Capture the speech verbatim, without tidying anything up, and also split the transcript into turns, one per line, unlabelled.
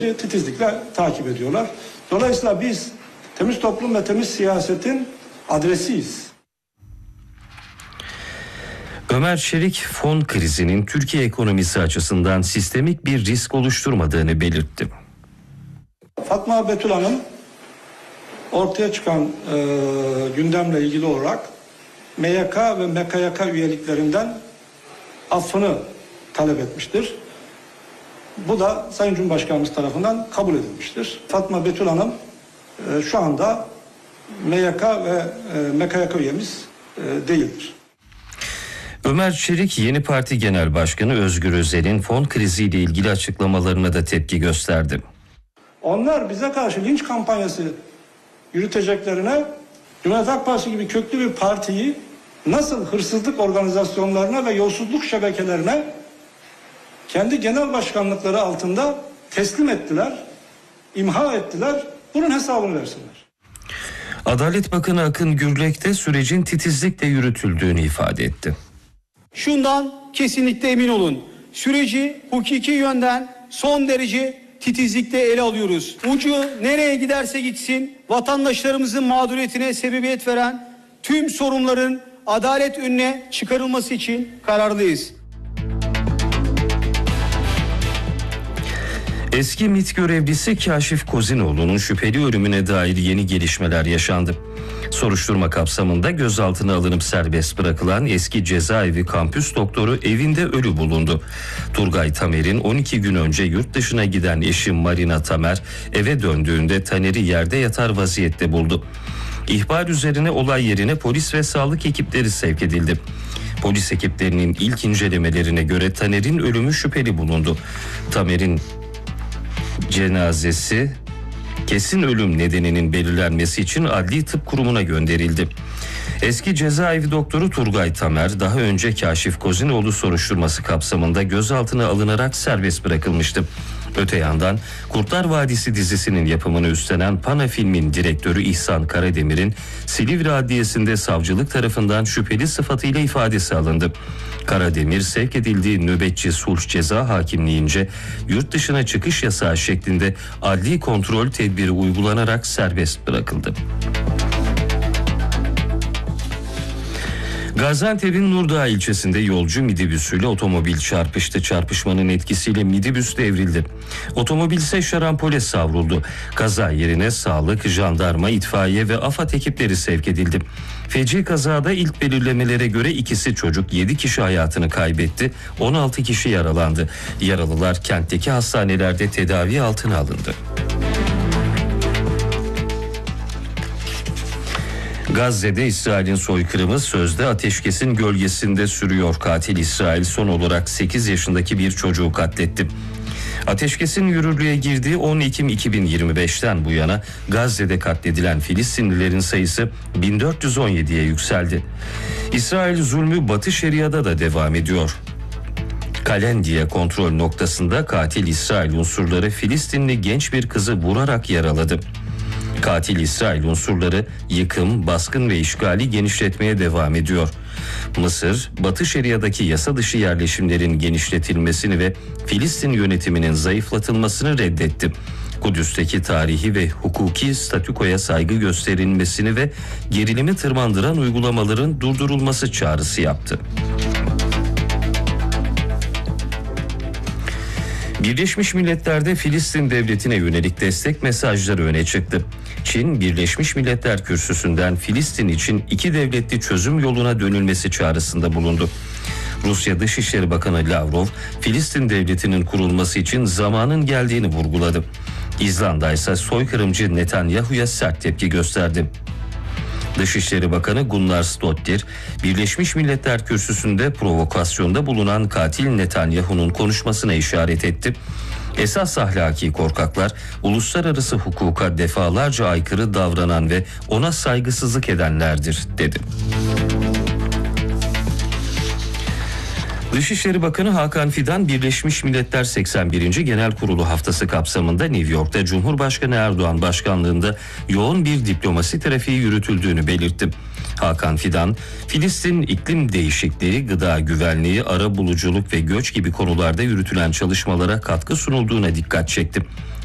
titizlikle takip ediyorlar. Dolayısıyla biz temiz toplum ve temiz siyasetin adresiyiz.
Ömer Çelik, fon krizinin Türkiye ekonomisi açısından sistemik bir risk oluşturmadığını belirtti.
Fatma Betül Hanım ortaya çıkan e, gündemle ilgili olarak M Y K ve M K Y K üyeliklerinden affını talep etmiştir. Bu da Sayın Cumhurbaşkanımız tarafından kabul edilmiştir. Fatma Betül Hanım e, şu anda M Y K ve e, M K Y K üyemiz e, değildir.
Ömer Çelik, Yeni Parti Genel Başkanı Özgür Özel'in fon kriziyle ilgili açıklamalarına da tepki gösterdi.
Onlar bize karşı linç kampanyası yürüteceklerine Cumhuriyet Halk Partisi gibi köklü bir partiyi nasıl hırsızlık organizasyonlarına ve yolsuzluk şebekelerine kendi genel başkanlıkları altında teslim ettiler, imha ettiler, bunun hesabını versinler.
Adalet Bakanı Akın Gürlek de sürecin titizlikle yürütüldüğünü ifade etti.
Şundan kesinlikle emin olun. Süreci hukuki yönden son derece titizlikle ele alıyoruz. Ucu nereye giderse gitsin vatandaşlarımızın mağduriyetine sebebiyet veren tüm sorunların adalet önüne çıkarılması için kararlıyız.
Eski MİT görevlisi Kaşif Kozinoğlu'nun şüpheli ölümüne dair yeni gelişmeler yaşandı. Soruşturma kapsamında gözaltına alınıp serbest bırakılan eski cezaevi kampüs doktoru evinde ölü bulundu. Turgay Tamer'in on iki gün önce yurt dışına giden eşi Marina Tamer eve döndüğünde Taner'i yerde yatar vaziyette buldu. İhbar üzerine olay yerine polis ve sağlık ekipleri sevk edildi. Polis ekiplerinin ilk incelemelerine göre Taner'in ölümü şüpheli bulundu. Tamer'in cenazesi kesin ölüm nedeninin belirlenmesi için Adli Tıp Kurumu'na gönderildi. Eski cezaevi doktoru Turgay Tamer daha önce Kaşif Kozinoğlu soruşturması kapsamında gözaltına alınarak serbest bırakılmıştı. Öte yandan Kurtlar Vadisi dizisinin yapımını üstlenen Pana Film'in direktörü İhsan Karademir'in Silivri Adliyesi'nde savcılık tarafından şüpheli sıfatıyla ifadesi alındı. Karademir sevk edildiği nöbetçi sulh ceza hakimliğince yurt dışına çıkış yasağı şeklinde adli kontrol tedbiri uygulanarak serbest bırakıldı. Gaziantep'in Nurdağ ilçesinde yolcu midibüsüyle otomobil çarpıştı. Çarpışmanın etkisiyle midibüs devrildi. Otomobil ise şarampole savruldu. Kaza yerine sağlık, jandarma, itfaiye ve AFAD ekipleri sevk edildi. Feci kazada ilk belirlemelere göre ikisi çocuk, yedi kişi hayatını kaybetti. on altı kişi yaralandı. Yaralılar kentteki hastanelerde tedavi altına alındı. Gazze'de İsrail'in soykırımı sözde ateşkesin gölgesinde sürüyor. Katil İsrail son olarak sekiz yaşındaki bir çocuğu katletti. Ateşkesin yürürlüğe girdiği on Ekim iki bin yirmi beşten bu yana Gazze'de katledilen Filistinlilerin sayısı bin dört yüz on yediye yükseldi. İsrail zulmü Batı Şeria'da da devam ediyor. Kalendiye kontrol noktasında katil İsrail unsurları Filistinli genç bir kızı vurarak yaraladı. Katil İsrail unsurları yıkım, baskın ve işgali genişletmeye devam ediyor. Mısır, Batı Şeria'daki yasa dışı yerleşimlerin genişletilmesini ve Filistin yönetiminin zayıflatılmasını reddetti. Kudüs'teki tarihi ve hukuki statükoya saygı gösterilmesini ve gerilimi tırmandıran uygulamaların durdurulması çağrısı yaptı. Birleşmiş Milletler'de Filistin devletine yönelik destek mesajları öne çıktı. Çin, Birleşmiş Milletler Kürsüsü'nden Filistin için iki devletli çözüm yoluna dönülmesi çağrısında bulundu. Rusya Dışişleri Bakanı Lavrov, Filistin devletinin kurulması için zamanın geldiğini vurguladı. İzlanda ise soykırımcı Netanyahu'ya sert tepki gösterdi. Dışişleri Bakanı Gunnar Stottir, Birleşmiş Milletler Kürsüsü'nde provokasyonda bulunan katil Netanyahu'nun konuşmasına işaret etti. Esas ahlaki korkaklar, uluslararası hukuka defalarca aykırı davranan ve ona saygısızlık edenlerdir, dedi. Dışişleri Bakanı Hakan Fidan, Birleşmiş Milletler seksen birinci Genel Kurulu haftası kapsamında New York'ta Cumhurbaşkanı Erdoğan başkanlığında yoğun bir diplomasi trafiği yürütüldüğünü belirtti. Hakan Fidan, Filistin iklim değişikliği, gıda güvenliği, arabuluculuk ve göç gibi konularda yürütülen çalışmalara katkı sunulduğuna dikkat çekti.